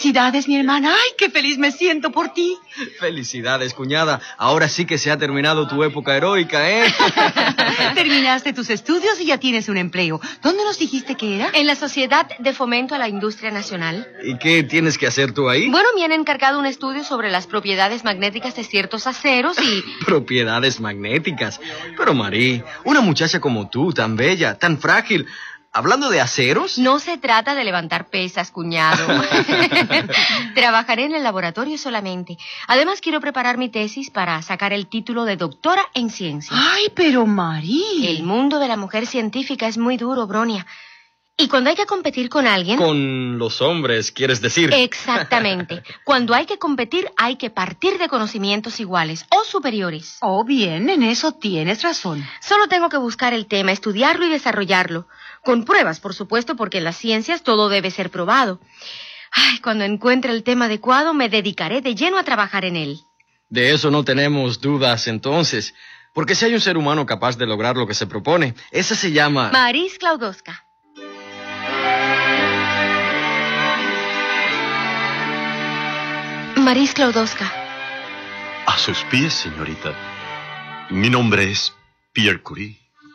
Felicidades, mi hermana. Ay, qué feliz me siento por ti. Felicidades, cuñada. Ahora sí que se ha terminado tu época heroica, ¿eh? Terminaste tus estudios y ya tienes un empleo. ¿Dónde nos dijiste que era? En la Sociedad de Fomento a la Industria Nacional. ¿Y qué tienes que hacer tú ahí? Bueno, me han encargado un estudio sobre las propiedades magnéticas de ciertos aceros y... Propiedades magnéticas. Pero, Marí, una muchacha como tú, tan bella, tan frágil... ¿Hablando de aceros? No se trata de levantar pesas, cuñado. Trabajaré en el laboratorio solamente. Además, quiero preparar mi tesis para sacar el título de doctora en ciencia. Ay, pero Marí. El mundo de la mujer científica es muy duro, Bronia. Y cuando hay que competir con alguien... Con los hombres, ¿quieres decir? Exactamente. Cuando hay que competir, hay que partir de conocimientos iguales o superiores. Oh, bien, en eso tienes razón. Solo tengo que buscar el tema, estudiarlo y desarrollarlo. Con pruebas, por supuesto, porque en las ciencias todo debe ser probado. Ay, cuando encuentre el tema adecuado, me dedicaré de lleno a trabajar en él. De eso no tenemos dudas, entonces. Porque si hay un ser humano capaz de lograr lo que se propone, esa se llama... Marie Sklodowska. Marie Sklodowska. A sus pies, señorita. Mi nombre es Pierre Curie.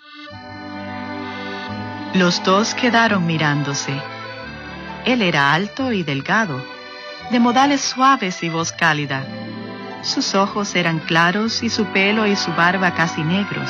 Los dos quedaron mirándose. Él era alto y delgado, de modales suaves y voz cálida. Sus ojos eran claros y su pelo y su barba casi negros.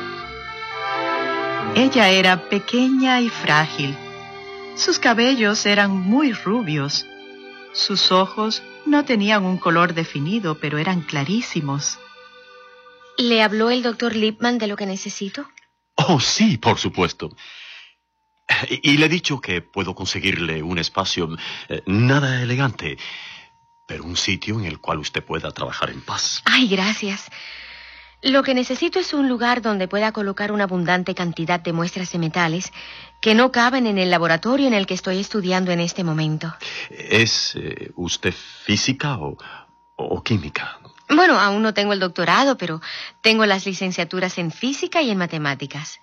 Ella era pequeña y frágil. Sus cabellos eran muy rubios. Sus ojos no tenían un color definido, pero eran clarísimos. ¿Le habló el doctor Lipman de lo que necesito? Oh, sí, por supuesto. Y le he dicho que puedo conseguirle un espacio nada elegante, pero un sitio en el cual usted pueda trabajar en paz. Ay, gracias. Lo que necesito es un lugar donde pueda colocar una abundante cantidad de muestras de metales que no caben en el laboratorio en el que estoy estudiando en este momento. ¿Es usted física o química? Bueno, aún no tengo el doctorado, pero tengo las licenciaturas en física y en matemáticas.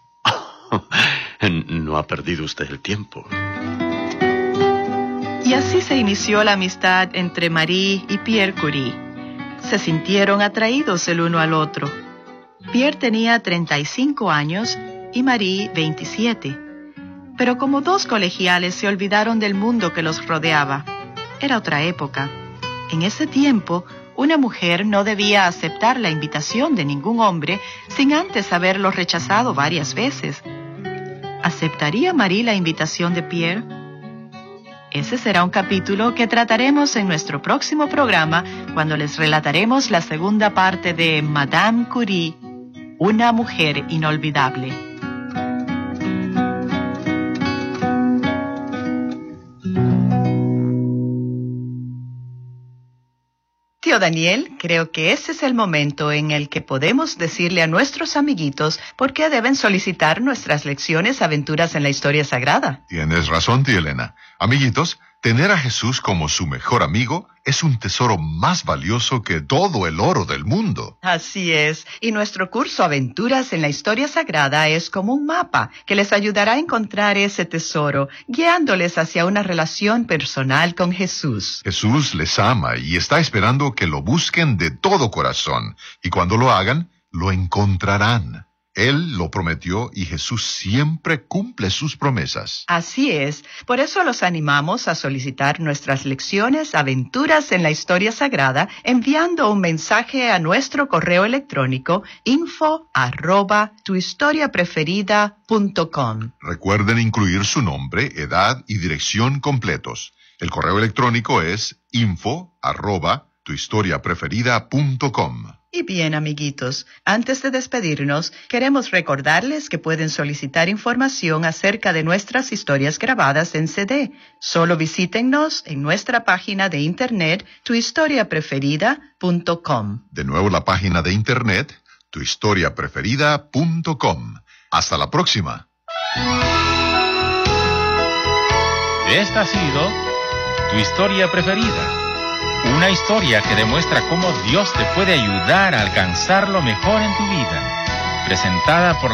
No ha perdido usted el tiempo. Y así se inició la amistad entre Marie y Pierre Curie. Se sintieron atraídos el uno al otro. Pierre tenía 35 años y Marie 27. Pero como dos colegiales se olvidaron del mundo que los rodeaba. Era otra época. En ese tiempo, una mujer no debía aceptar la invitación de ningún hombre sin antes haberlo rechazado varias veces. ¿Aceptaría Marie la invitación de Pierre? Ese será un capítulo que trataremos en nuestro próximo programa cuando les relataremos la segunda parte de Madame Curie, una mujer inolvidable. Tío Daniel, creo que ese es el momento en el que podemos decirle a nuestros amiguitos por qué deben solicitar nuestras lecciones Aventuras en la Historia Sagrada. Tienes razón, tía Elena. Amiguitos, tener a Jesús como su mejor amigo es un tesoro más valioso que todo el oro del mundo. Así es. Y nuestro curso Aventuras en la Historia Sagrada es como un mapa que les ayudará a encontrar ese tesoro, guiándoles hacia una relación personal con Jesús. Jesús les ama y está esperando que lo busquen de todo corazón. Y cuando lo hagan, lo encontrarán. Él lo prometió y Jesús siempre cumple sus promesas. Así es. Por eso los animamos a solicitar nuestras lecciones Aventuras en la Historia Sagrada enviando un mensaje a nuestro correo electrónico info@tuhistoriapreferida.com. Recuerden incluir su nombre, edad y dirección completos. El correo electrónico es info@tuhistoriapreferida.com. Y bien, amiguitos, antes de despedirnos, queremos recordarles que pueden solicitar información acerca de nuestras historias grabadas en CD. Solo visítennos en nuestra página de internet, tuhistoriapreferida.com. De nuevo la página de internet, tuhistoriapreferida.com. Hasta la próxima. Esta ha sido Tu Historia Preferida. Una historia que demuestra cómo Dios te puede ayudar a alcanzar lo mejor en tu vida. Presentada por